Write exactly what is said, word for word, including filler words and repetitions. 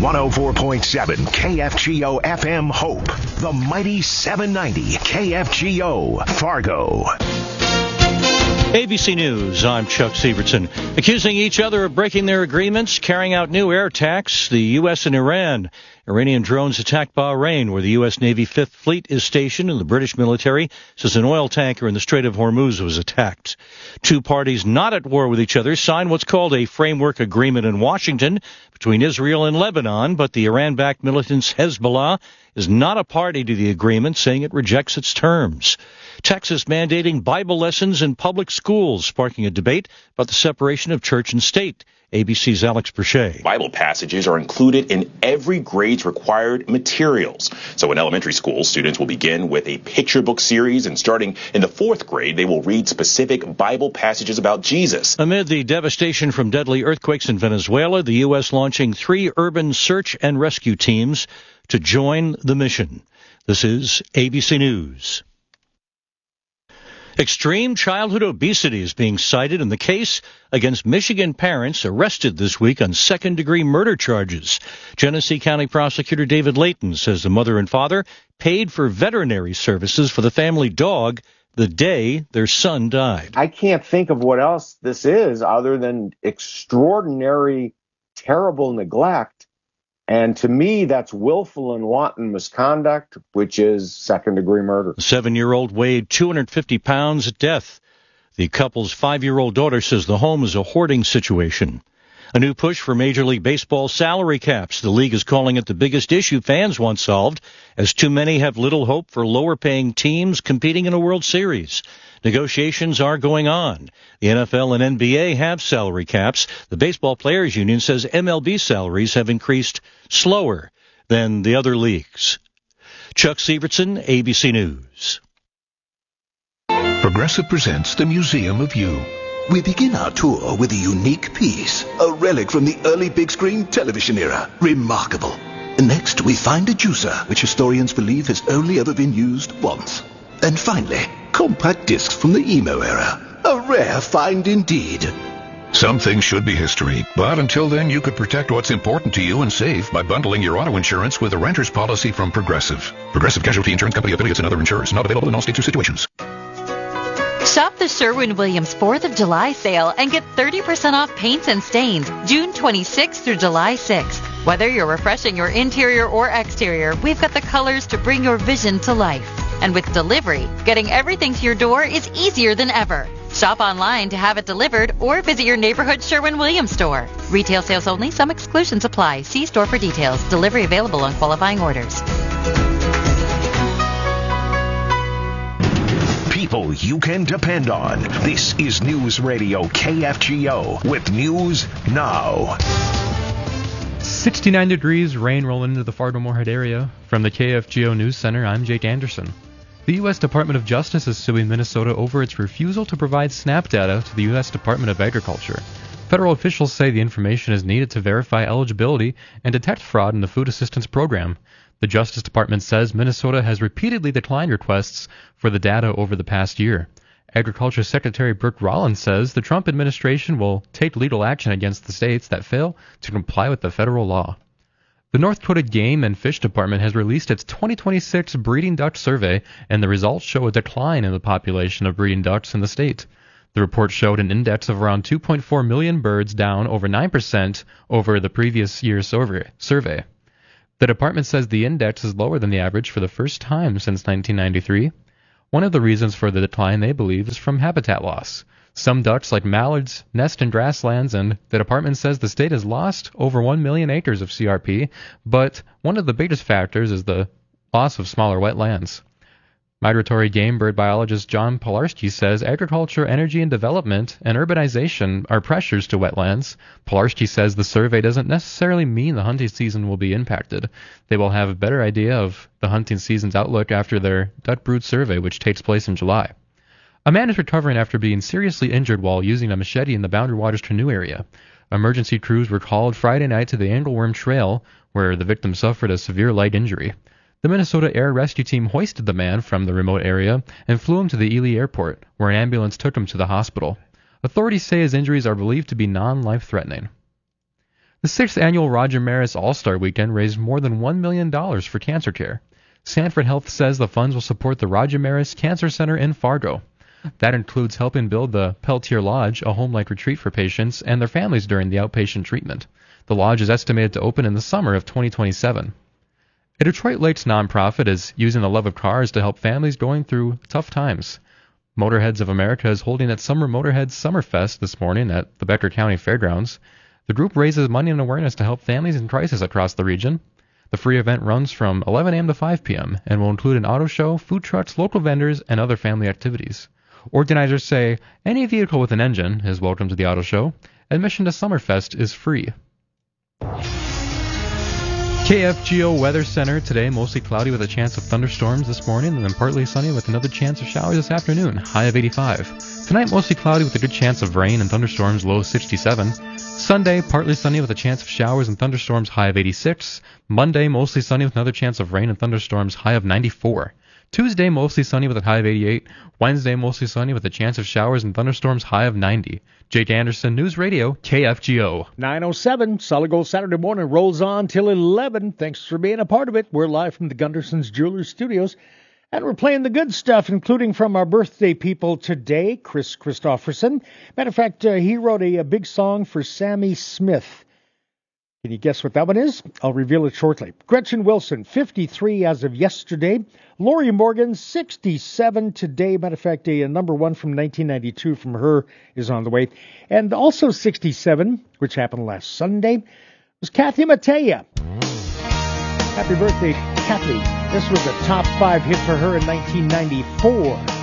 one oh four point seven K F G O F M Hope. The mighty seven ninety K F G O Fargo. A B C News, I'm Chuck Sievertson. Accusing each other of breaking their agreements, carrying out new air attacks, the U S and Iran. Iranian drones attacked Bahrain, where the U S Navy Fifth Fleet is stationed, and the British military says an oil tanker in the Strait of Hormuz was attacked. Two parties not at war with each other signed what's called a framework agreement in Washington between Israel and Lebanon, but the Iran-backed militant Hezbollah is not a party to the agreement, saying it rejects its terms. Texas mandating Bible lessons in public schools, sparking a debate about the separation of church and state. A B C's Alex Brachet. Bible passages are included in every grade's required materials. So in elementary school, students will begin with a picture book series, and starting in the fourth grade, they will read specific Bible passages about Jesus. Amid the devastation from deadly earthquakes in Venezuela, the U S launching three urban search and rescue teams to join the mission. This is A B C News. Extreme childhood obesity is being cited in the case against Michigan parents arrested this week on second-degree murder charges. Genesee County Prosecutor David Layton says the mother and father paid for veterinary services for the family dog the day their son died. I can't think of what else this is other than extraordinary, terrible neglect. And to me, that's willful and wanton misconduct, which is second-degree murder. The seven-year-old weighed two hundred fifty pounds at death. The couple's five-year-old daughter says the home is a hoarding situation. A new push for Major League Baseball salary caps. The league is calling it the biggest issue fans want solved, as too many have little hope for lower-paying teams competing in a World Series. Negotiations are going on. The N F L and N B A have salary caps. The Baseball Players Union says M L B salaries have increased slower than the other leagues. Chuck Sievertson, A B C News. Progressive presents the Museum of You. We begin our tour with a unique piece, a relic from the early big screen television era. Remarkable. Next, we find a juicer, which historians believe has only ever been used once. And finally, compact discs from the emo era. A rare find indeed. Some things should be history, but until then you could protect what's important to you and save by bundling your auto insurance with a renter's policy from Progressive. Progressive Casualty Insurance Company affiliates and other insurers. Not available in all states or situations. Shop the Sherwin-Williams fourth of July sale and get thirty percent off paints and stains June twenty-sixth through July sixth. Whether you're refreshing your interior or exterior, we've got the colors to bring your vision to life. And with delivery, getting everything to your door is easier than ever. Shop online to have it delivered or visit your neighborhood Sherwin-Williams store. Retail sales only. Some exclusions apply. See store for details. Delivery available on qualifying orders. People you can depend on. This is News Radio K F G O with News Now. sixty-nine degrees, rain rolling into the Fargo-Moorhead area. From the K F G O News Center, I'm Jake Anderson. The U S Department of Justice is suing Minnesota over its refusal to provide SNAP data to the U S Department of Agriculture. Federal officials say the information is needed to verify eligibility and detect fraud in the food assistance program. The Justice Department says Minnesota has repeatedly declined requests for the data over the past year. Agriculture Secretary Brooke Rollins says the Trump administration will take legal action against the states that fail to comply with the federal law. The North Dakota Game and Fish Department has released its twenty twenty-six breeding duck survey, and the results show a decline in the population of breeding ducks in the state. The report showed an index of around two point four million birds, down over nine percent over the previous year's survey. The department says the index is lower than the average for the first time since nineteen ninety-three. One of the reasons for the decline, they believe, is from habitat loss. Some ducks, like mallards, nest in grasslands, and the department says the state has lost over one million acres of C R P, but one of the biggest factors is the loss of smaller wetlands. Migratory game bird biologist John Polarski says agriculture, energy and development, and urbanization are pressures to wetlands. Polarski says the survey doesn't necessarily mean the hunting season will be impacted. They will have a better idea of the hunting season's outlook after their duck brood survey, which takes place in July. A man is recovering after being seriously injured while using a machete in the Boundary Waters canoe area. Emergency crews were called Friday night to the Angleworm Trail, where the victim suffered a severe leg injury. The Minnesota Air Rescue Team hoisted the man from the remote area and flew him to the Ely Airport, where an ambulance took him to the hospital. Authorities say his injuries are believed to be non-life-threatening. The sixth annual Roger Maris All-Star Weekend raised more than one million dollars for cancer care. Sanford Health says the funds will support the Roger Maris Cancer Center in Fargo. That includes helping build the Peltier Lodge, a home-like retreat for patients and their families during the outpatient treatment. The lodge is estimated to open in the summer of twenty twenty-seven. A Detroit Lakes nonprofit is using the love of cars to help families going through tough times. Motorheads of America is holding its Summer Motorheads Summerfest this morning at the Becker County Fairgrounds. The group raises money and awareness to help families in crisis across the region. The free event runs from eleven a.m. to five p.m. and will include an auto show, food trucks, local vendors, and other family activities. Organizers say any vehicle with an engine is welcome to the auto show. Admission to Summerfest is free. K F G O Weather Center today, mostly cloudy with a chance of thunderstorms this morning, and then partly sunny with another chance of showers this afternoon, high of eighty-five. Tonight, mostly cloudy with a good chance of rain and thunderstorms, low of sixty-seven. Sunday, partly sunny with a chance of showers and thunderstorms, high of eighty-six. Monday, mostly sunny with another chance of rain and thunderstorms, high of ninety-four. Tuesday, mostly sunny with a high of eighty-eight. Wednesday, mostly sunny with a chance of showers and thunderstorms, high of ninety. Jake Anderson, News Radio, K F G O. nine oh seven, Solid Gold Saturday morning rolls on till eleven. Thanks for being a part of it. We're live from the Gunderson's Jewelers Studios, and we're playing the good stuff, including from our birthday people today, Chris Christopherson. Matter of fact, uh, he wrote a, a big song for Sammy Smith. Can you guess what that one is? I'll reveal it shortly. Gretchen Wilson, fifty-three as of yesterday. Lori Morgan, sixty-seven today. Matter of fact, a, a number one from nineteen ninety-two from her is on the way. And also sixty-seven, which happened last Sunday, was Kathy Mattea. Happy birthday, Kathy. This was a top five hit for her in nineteen ninety-four.